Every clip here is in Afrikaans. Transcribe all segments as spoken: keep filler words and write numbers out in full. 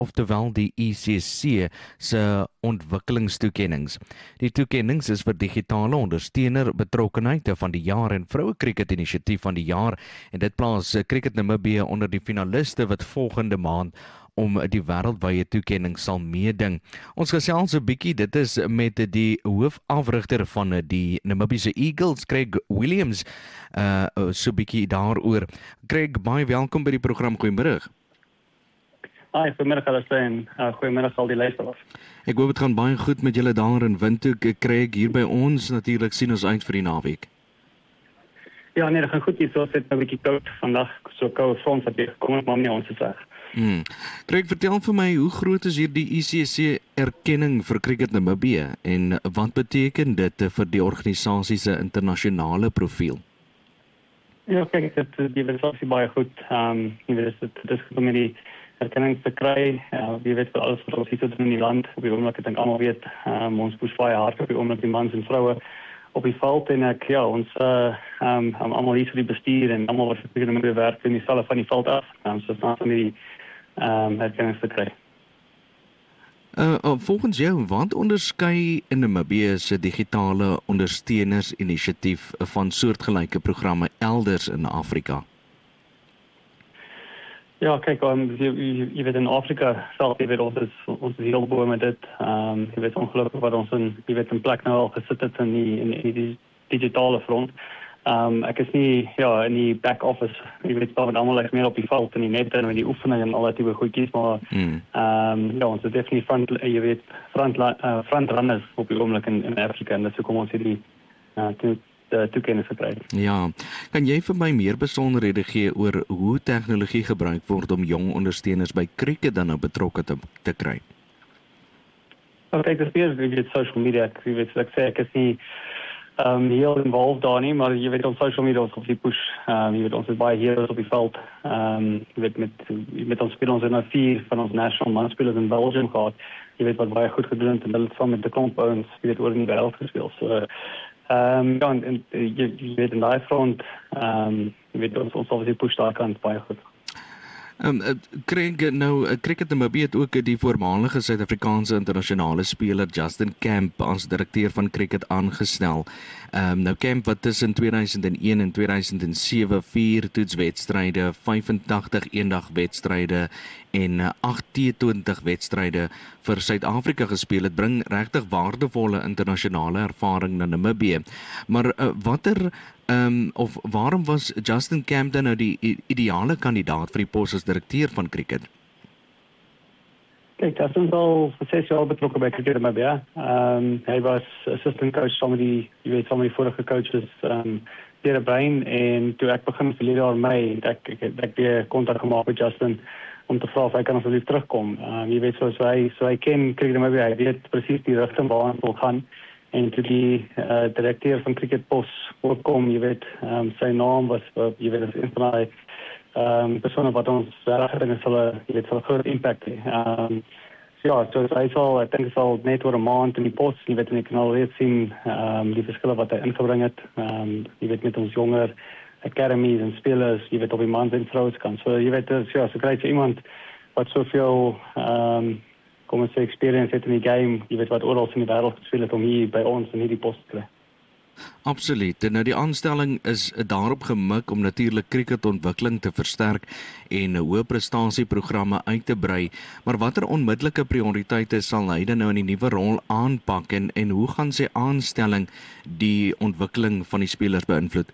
oftewel die I C C se ontwikkelingstoekennings. Die toekennings is vir digitale ondersteuner betrokkenheid van die jaar en vroue kriket inisiatief van die jaar, en dit plaas Cricket Namibië onder die finaliste wat volgende maand om die wêreldwye toekenning sal meeding. Ons gesels 'n bietjie, dit is met die hoofafrigter van die Namibiese Eagles, Craig Williams, uh, so bietjie daaroor. Craig, baie welkom by die program, goeiemiddag. Hi, goeiemiddag alles en uh, goeiemiddag al die luisteraars. Ek hoop dit gaan baie goed met julle daar in Windhoek. Craig, hier by ons natuurlik sien ons uit vir die naweek. Ja, nee, dit gaan goed hier, so sit nou 'n bietjie koud vandag, so koue front wat hier kom, maar nie ons is reg. Hmm. Craig, vertel vir my, hoe groot is hierdie I C C erkenning vir Cricket Namibië en wat beteken dit vir die organisasie se internasionale profiel? Ja, kyk, dit die is baie goed. Ehm, um, jy weet, dit dit is om die erkenning te kry. Uh, jy weet vir alles wat ons hier doen in die land. Op die oomblik, ek dink almal weet, um, ons push baie hard op die oomblik die mans en vroue op die veld en ek ja, ons uh, um, almal hier vir die bestuur en almal wat vir Cricket Namibië werk in die selle van die veld af. Um, so is om die Um, herkenning te kry. Uh, uh, volgens jou, wat onderskei in Namibië se digitale ondersteunersinisiatief van soortgelyke programme elders in Afrika? Ja, kyk, um, jy, jy, jy weet in Afrika self, jy weet ons is, ons is heel bo met dit. Um, jy weet ongelukkig wat ons in, jy weet in plek nou al gesit het in die, in, in die digitale front. Um, ek is nie, ja, in die back office, jy weet, daar met allemaal like, meer op die veld en die nette en die oefening en al die type goedjies, maar mm. um, ja, ons is definitely front, jy weet, front, uh, front runners op die oomblik in, in Afrika en dat so kom ons hierdie uh, to, uh, toekennis gekry. Ja, kan jy vir my meer besonderhede gee oor hoe tegnologie gebruik word om jong ondersteuners by cricket dan nou betrokke te, te kry? Nou, kijk, dat is meer, jy weet, social media, jy weet, so ek sê, ek is nie Um, heel involved daar nie, maar jy weet ons social media ons op die push, um, jy weet ons is baie heroes op die veld, um, jy weet met, met ons speel ons in vier van ons national manspelers in Belgium gehad, jy weet wat baie goed gedoen het en hulle het saam met de klomp ons, jy weet oor in die wêreld gespeel, so um, ja, en, en jy, jy weet in die front, um, jy weet ons, ons obviously push daar kant baie goed. Um, Craig, nou, Cricket Namibië het ook die voormalige Suid-Afrikaanse internasionale speler Justin Kemp as direkteur van cricket aangestel. Um, nou Kemp wat tussen tweeduisend een en tweeduisend sewe vier toetswedstryde, vyfentagtig eendagwedstryde en agt T twintig wedstryde vir Suid-Afrika gespeel het, bring regtig waardevolle internasionale ervaring na Namibië. Maar uh, watter Um, of waarom was Justin Kemp dan nou die ideale kandidaat vir die pos as direkteur van cricket? Kijk, Justin is al zes jaar betrokken bij Cricket Namibië. Um, hij was assistant coach van die, je weet, van die vorige coaches, um, Pierre Brein. En toen ik begon verleden jaar mei, dat ik, ik die contact gemaakt met Justin om te vragen of hij kan alsjeblieft terugkomen. Um, je weet, zoals wij, zo wij kennen Cricket Namibië, hij weet precies die richting waar hij wil gaan. En toe die uh, directeur van Cricket Pos opkom, jy weet, um, sy naam was, uh, jy weet, as een van die um, persone wat ons reg dinge sal, jy weet, sal groot impact hê. Um, so ja, so hy sal, ek dink hy sal net oor 'n maand in die pos, jy weet, en ek kan al reeds sien um, die verskille wat hy ingebring het, um, jy weet, met ons jonger academies en spelers, jy weet, op die mans en vrouens kan. So jy weet, so, ja, so kry jy iemand wat soveel um, kom ons sê experience het in die game, jy weet wat oral in die wêreld gespeel het om hier by ons in hierdie pos te kry. Absoluut. Nou die aanstelling is daarop gemik om natuurlik cricketontwikkeling te versterk en hoë prestasieprogramme uit te brei, maar watter onmiddellike prioriteite sal hy dan nou in die nuwe rol aanpak en en hoe gaan sy aanstelling die ontwikkeling van die spelers beïnvloed?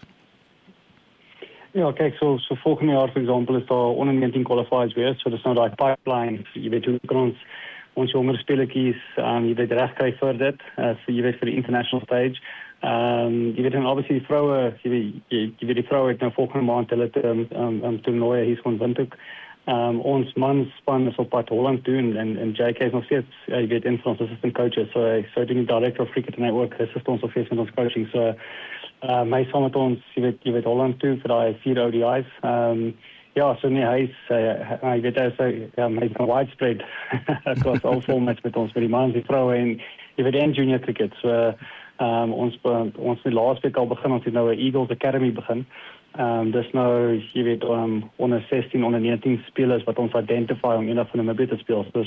Ja, kijk, so, so volgende jaar, for example, is daar onder negentien qualifiers weer, so dis nou die pipeline, jy weet hoe kan ons ons jongere spelertjies, um, jy weet recht kry vir dit, uh, so jy weet vir die international stage. Um, jy weet en obviously die vroue, jy weet, jy, jy weet die vroue het nou volgende maand hulle um, um, um, toernooie hier van Windhoek. Um, ons manspan is op pad Holland toe en, en, en J K is nog steeds, ja, jy weet, een van ons assistant coaches, so hy so doen die director of cricket en hy ook assist ons of steeds met ons coaching, so uh, my saam met ons, jy weet, jy weet Holland toe vir die vier O D Is. Um, ja, so nee, hy is, uh, hy weet, hy is, ja, hy is widespread across all formats met ons, met die mans, die vroue en, jy weet, en junior cricket, so Um, ons ons het laas week al begin, ons het nou 'n Eagles Academy begin. Ehm um, dis nou, jy weet, um, onder sestien, onder negentien spelers wat ons identify om eendag van Namibië te speel. So